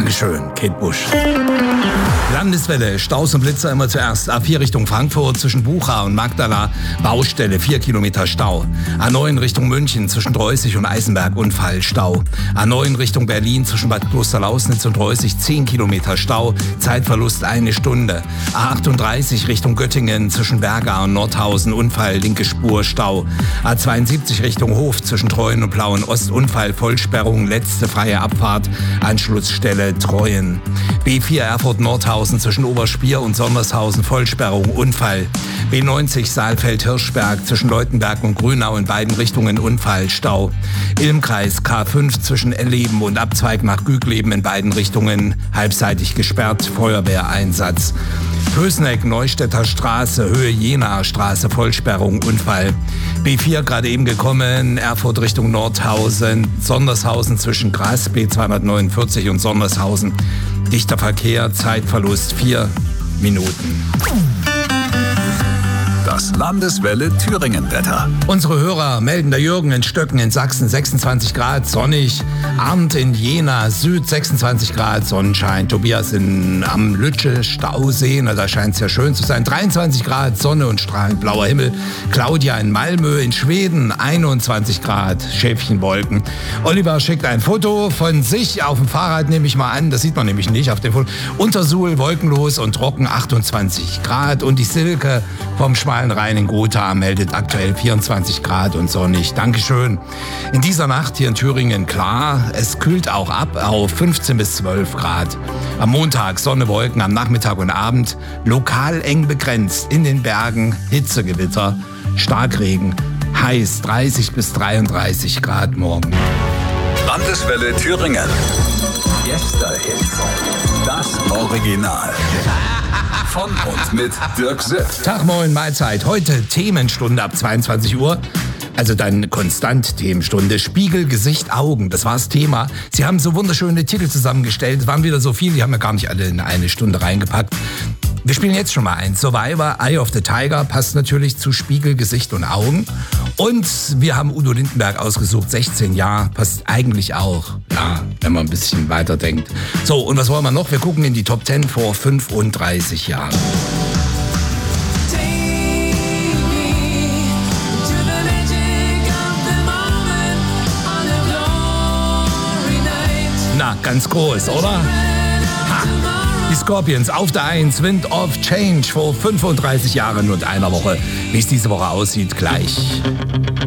Dankeschön, Kate Bush. Landeswelle, Staus und Blitzer immer zuerst. A4 Richtung Frankfurt zwischen Bucha und Magdala, Baustelle, 4 Kilometer Stau. A9 Richtung München zwischen Dreußig und Eisenberg, Unfall, Stau. A9 Richtung Berlin zwischen Bad Klosterlausnitz und Dreußig, 10 Kilometer Stau, Zeitverlust 1 Stunde. A38 Richtung Göttingen zwischen Berga und Nordhausen, Unfall, linke Spur, Stau. A72 Richtung Hof zwischen Treuen und Plauen Ost, Unfall, Vollsperrung, letzte freie Abfahrt, Anschlussstelle Treuen. B4 Erfurt Nordhausen zwischen Oberspier und Sondershausen, Vollsperrung, Unfall. B90 Saalfeld-Hirschberg zwischen Leutenberg und Grünau in beiden Richtungen, Unfall, Stau. Ilmkreis K5 zwischen Elleben und Abzweig nach Gügleben in beiden Richtungen, halbseitig gesperrt, Feuerwehreinsatz. Pösneck, Neustädter Straße, Höhe Jenaer Straße, Vollsperrung, Unfall. B4 gerade eben gekommen, Erfurt Richtung Nordhausen, Sondershausen zwischen Gras, B249 und Sondershausen. Dichter Verkehr, Zeitverlust 4 Minuten. Das Landeswelle Thüringen-Wetter. Unsere Hörer melden, der Jürgen in Stöcken in Sachsen 26 Grad, sonnig. Arndt in Jena Süd 26 Grad, Sonnenschein. Tobias am Lütsche Stausee, da scheint es ja schön zu sein. 23 Grad, Sonne und strahlend blauer Himmel. Claudia in Malmö in Schweden 21 Grad, Schäfchenwolken. Oliver schickt ein Foto von sich auf dem Fahrrad, nehme ich mal an. Das sieht man nämlich nicht auf dem Foto. Untersuhl, wolkenlos und trocken 28 Grad. Und die Silke vom Schmalen Rhein in Gotha meldet aktuell 24 Grad und sonnig. Dankeschön. In dieser Nacht hier in Thüringen klar, es kühlt auch ab auf 15 bis 12 Grad. Am Montag Sonne, Wolken, am Nachmittag und Abend lokal eng begrenzt. In den Bergen Hitzegewitter, Starkregen, heiß 30 bis 33 Grad morgen. Landeswelle Thüringen. Gästehits. Das Original. Von und mit Dirk Sipp. Tag, moin, Mahlzeit. Heute Themenstunde ab 22 Uhr. Also dann konstant Themenstunde. Spiegel, Gesicht, Augen. Das war das Thema. Sie haben so wunderschöne Titel zusammengestellt. Es waren wieder so viele, die haben wir gar nicht alle in eine Stunde reingepackt. Wir spielen jetzt schon mal eins. Survivor, Eye of the Tiger passt natürlich zu Spiegel, Gesicht und Augen. Und wir haben Udo Lindenberg ausgesucht, 16 Jahre, passt eigentlich auch. Ja, wenn man ein bisschen weiterdenkt. So, und was wollen wir noch? Wir gucken in die Top 10 vor 35 Jahren. Na, ganz groß, oder? Ha. Die Scorpions auf der 1, Wind of Change vor 35 Jahren und einer Woche. Wie es diese Woche aussieht, gleich.